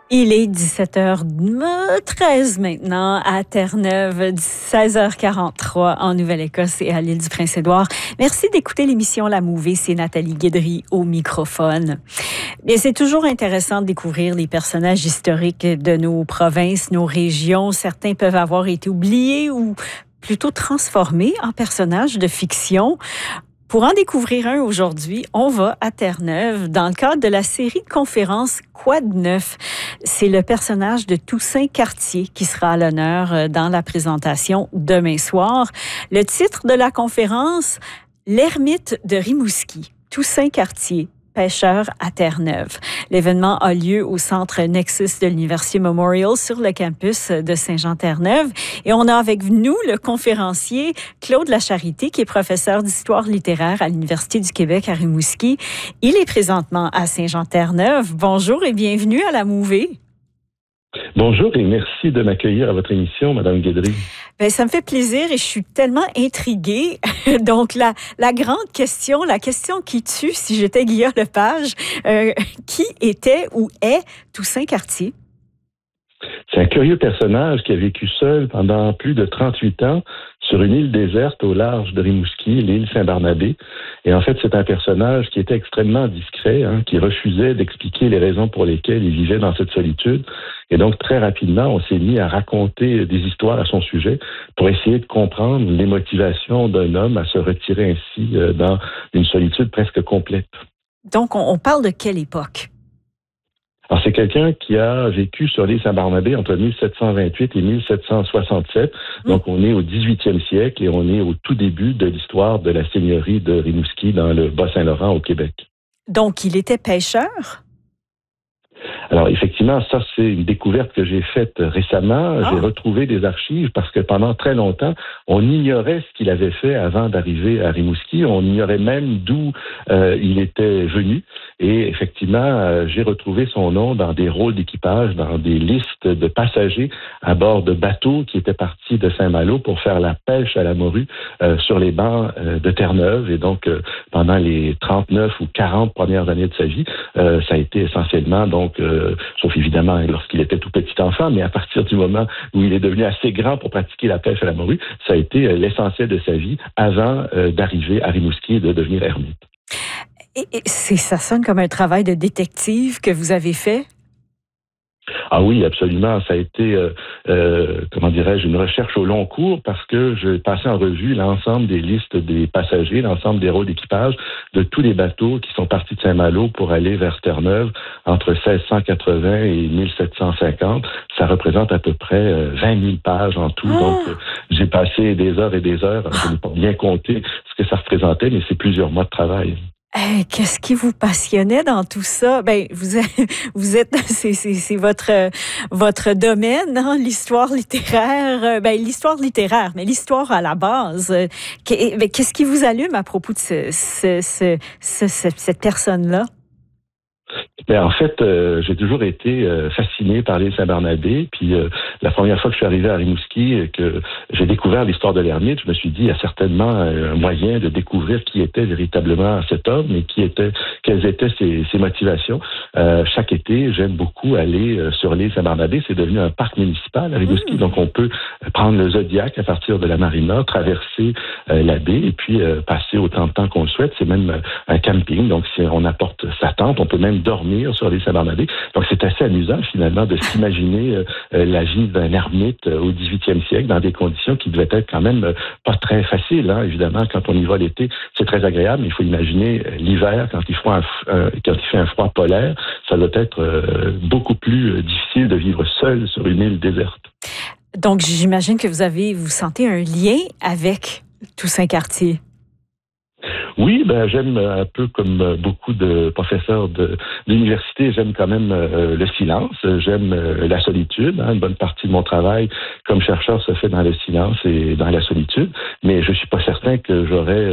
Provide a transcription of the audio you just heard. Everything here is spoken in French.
Il est 17h13 maintenant à Terre-Neuve, 16h43 en Nouvelle-Écosse et à l'île du Prince-Édouard. Merci d'écouter l'émission La Mouvée, c'est Nathalie Guédry au microphone. Et c'est toujours intéressant de découvrir les personnages historiques de nos provinces, nos régions. Certains peuvent avoir été oubliés ou plutôt transformés en personnages de fiction. Pour en découvrir un aujourd'hui, on va à Terre-Neuve dans le cadre de la série de conférences Quoi de neuf? C'est le personnage de Toussaint Cartier qui sera à l'honneur dans la présentation demain soir. Le titre de la conférence, L'ermite de Rimouski, Toussaint Cartier, pêcheur à Terre-Neuve. L'événement a lieu au centre Nexus de l'Université Memorial sur le campus de Saint-Jean-Terre-Neuve. Et on a avec nous le conférencier Claude Lacharité, qui est professeur d'histoire littéraire à l'Université du Québec à Rimouski. Il est présentement à Saint-Jean-Terre-Neuve. Bonjour et bienvenue à La Mouvée. Bonjour et merci de m'accueillir à votre émission, Madame Guédry. Bien, ça me fait plaisir et je suis tellement intriguée. Donc, la grande question, la question qui tue, si j'étais Guillaume Lepage, qui était ou est Toussaint Cartier? C'est un curieux personnage qui a vécu seul pendant plus de 38 ans sur une île déserte au large de Rimouski, l'île Saint-Barnabé. Et en fait, c'est un personnage qui était extrêmement discret, qui refusait d'expliquer les raisons pour lesquelles il vivait dans cette solitude. Et donc, très rapidement, on s'est mis à raconter des histoires à son sujet pour essayer de comprendre les motivations d'un homme à se retirer ainsi dans une solitude presque complète. Donc, on parle de quelle époque? Alors, c'est quelqu'un qui a vécu sur l'île Saint-Barnabé entre 1728 et 1767. Donc, on est au 18e siècle et on est au tout début de l'histoire de la seigneurie de Rimouski dans le Bas-Saint-Laurent au Québec. Donc, il était pêcheur? Alors, effectivement, ça, c'est une découverte que j'ai faite récemment. J'ai retrouvé des archives parce que pendant très longtemps, on ignorait ce qu'il avait fait avant d'arriver à Rimouski. On ignorait même d'où il était venu. Et effectivement, j'ai retrouvé son nom dans des rôles d'équipage, dans des listes de passagers à bord de bateaux qui étaient partis de Saint-Malo pour faire la pêche à la morue sur les bancs de Terre-Neuve. Et donc, pendant les 39 ou 40 premières années de sa vie, ça a été essentiellement, sauf évidemment lorsqu'il était tout petit enfant, mais à partir du moment où il est devenu assez grand pour pratiquer la pêche à la morue, ça a été l'essentiel de sa vie avant d'arriver à Rimouski et de devenir ermite. Et ça sonne comme un travail de détective que vous avez fait? Ah oui, absolument. Ça a été, une recherche au long cours parce que je passais en revue l'ensemble des listes des passagers, l'ensemble des rôles d'équipage de tous les bateaux qui sont partis de Saint-Malo pour aller vers Terre-Neuve entre 1680 et 1750. Ça représente à peu près 20 000 pages en tout. Donc, j'ai passé des heures et des heures. Je n'ai pas bien compté ce que ça représentait, mais c'est plusieurs mois de travail. Qu'est-ce qui vous passionnait dans tout ça? Ben, vous êtes, c'est votre domaine, l'histoire littéraire. L'histoire littéraire, mais l'histoire à la base. Qu'est-ce qui vous allume à propos de cette personne-là? Mais en fait, j'ai toujours été fasciné par l'île Saint-Barnabé. Puis la première fois que je suis arrivé à Rimouski et que j'ai découvert l'histoire de l'ermite, je me suis dit, il y a certainement un moyen de découvrir qui était véritablement cet homme et quelles étaient ses motivations. Chaque été, j'aime beaucoup aller sur l'île Saint-Barnabé. C'est devenu un parc municipal à Rimouski. Donc, on peut prendre le Zodiac à partir de la marina, traverser la baie et puis passer autant de temps qu'on le souhaite. C'est même un camping. Donc, si on apporte sa tente, on peut même dormir sur l'île Saint-Barnabé. Donc, c'est assez amusant, finalement, de s'imaginer la vie d'un ermite au 18e siècle dans des conditions qui devaient être quand même pas très faciles. Évidemment, quand on y va l'été, c'est très agréable, mais il faut imaginer l'hiver, quand il fait un froid polaire, ça doit être beaucoup plus difficile de vivre seul sur une île déserte. Donc, j'imagine que vous sentez un lien avec Toussaint Cartier. Oui, j'aime un peu comme beaucoup de professeurs d'université, j'aime quand même le silence, j'aime la solitude. Une bonne partie de mon travail comme chercheur se fait dans le silence et dans la solitude, mais je suis pas certain que j'aurais